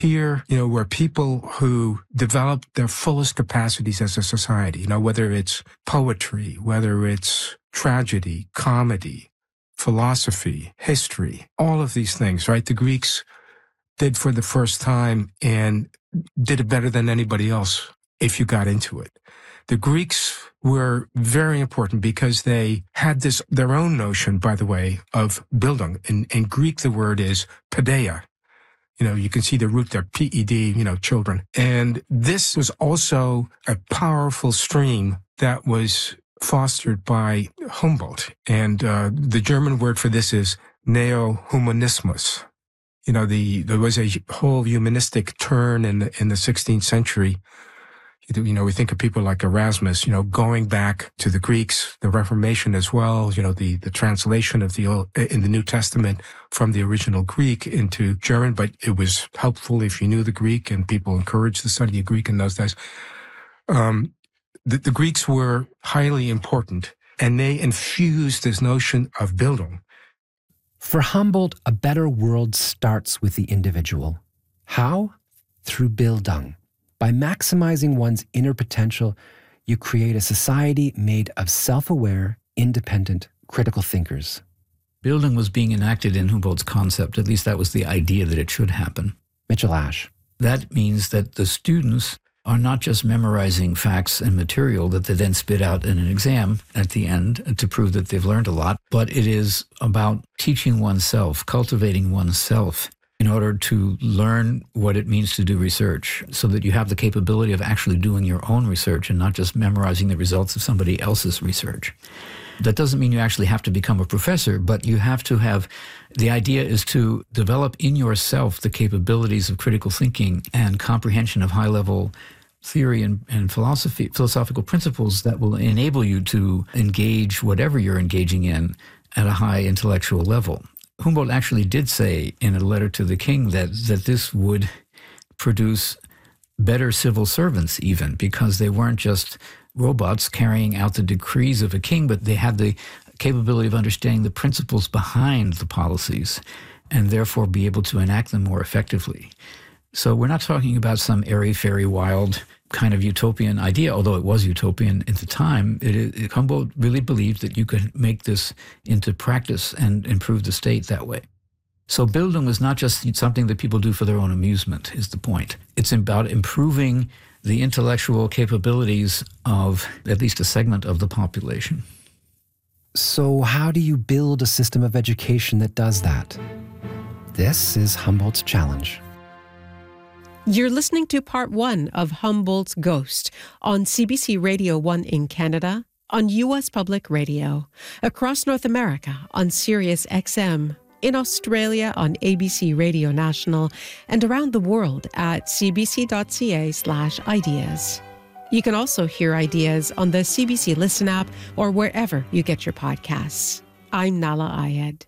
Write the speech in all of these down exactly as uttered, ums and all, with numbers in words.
here, you know, were people who developed their fullest capacities as a society, you know, whether it's poetry, whether it's tragedy, comedy, philosophy, history, all of these things, right? The Greeks did for the first time and did it better than anybody else if you got into it. The Greeks were very important because they had this, their own notion, by the way, of Bildung. In, in Greek, the word is paideia. You know, you can see the root there, P E D, you know, children. And this was also a powerful stream that was fostered by Humboldt. And uh, the German word for this is neo-humanismus. You know, the there was a whole humanistic turn in the, in the sixteenth century. You know, we think of people like Erasmus, you know, going back to the Greeks, the Reformation as well, you know, the, the translation of the Old, in the New Testament from the original Greek into German, but it was helpful if you knew the Greek, and people encouraged the study of Greek in those days. Um, the, the Greeks were highly important, and they infused this notion of Bildung. For Humboldt, a better world starts with the individual. How? Through Bildung. By maximizing one's inner potential, you create a society made of self-aware, independent, critical thinkers. Bildung was being enacted in Humboldt's concept. At least that was the idea that it should happen. Mitchell Ash. That means that the students are not just memorizing facts and material that they then spit out in an exam at the end to prove that they've learned a lot, but it is about teaching oneself, cultivating oneself, in order to learn what it means to do research, so that you have the capability of actually doing your own research and not just memorizing the results of somebody else's research. That doesn't mean you actually have to become a professor, but you have to have, the idea is to develop in yourself the capabilities of critical thinking and comprehension of high-level theory and, and philosophy, philosophical principles that will enable you to engage whatever you're engaging in at a high intellectual level. Humboldt actually did say in a letter to the king that, that this would produce better civil servants even, because they weren't just robots carrying out the decrees of a king, but they had the capability of understanding the principles behind the policies and therefore be able to enact them more effectively. So we're not talking about some airy-fairy, wild kind of utopian idea, although it was utopian at the time. It, it, Humboldt really believed that you could make this into practice and improve the state that way. So Bildung is not just something that people do for their own amusement, is the point. It's about improving the intellectual capabilities of at least a segment of the population. So how do you build a system of education that does that? This is Humboldt's challenge. You're listening to part one of Humboldt's Ghost on C B C Radio one in Canada, on U S Public Radio, across North America on Sirius X M, in Australia on A B C Radio National, and around the world at cbc.ca slash ideas. You can also hear Ideas on the C B C Listen app or wherever you get your podcasts. I'm Nahlah Ayed.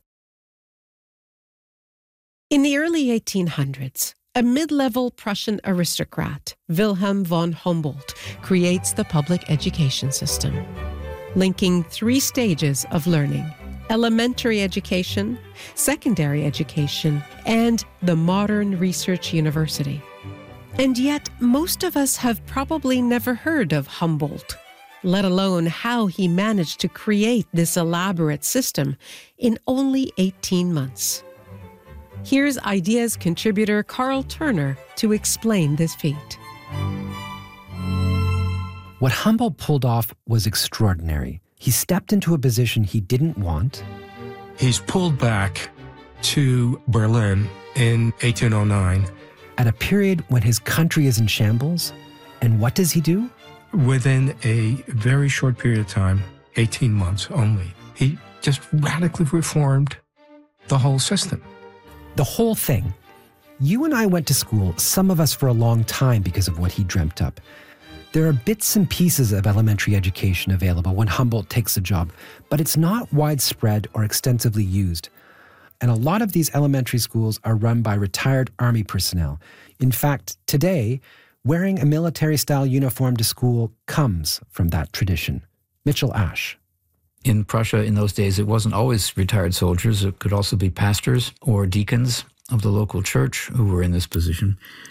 In the early eighteen hundreds, a mid-level Prussian aristocrat, Wilhelm von Humboldt, creates the public education system, linking three stages of learning: elementary education, secondary education, and the modern research university. And yet, most of us have probably never heard of Humboldt, let alone how he managed to create this elaborate system in only eighteen months. Here's Ideas contributor Carl Turner to explain this feat. What Humboldt pulled off was extraordinary. He stepped into a position he didn't want. He's pulled back to Berlin in eighteen oh nine. At a period when his country is in shambles. And what does he do? Within a very short period of time, eighteen months only, he just radically reformed the whole system. The whole thing. You and I went to school, some of us for a long time because of what he dreamt up. There are bits and pieces of elementary education available when Humboldt takes a job, but it's not widespread or extensively used. And a lot of these elementary schools are run by retired army personnel. In fact, today, wearing a military-style uniform to school comes from that tradition. Mitchell Ash. In Prussia in those days, it wasn't always retired soldiers. It could also be pastors or deacons of the local church who were in this position.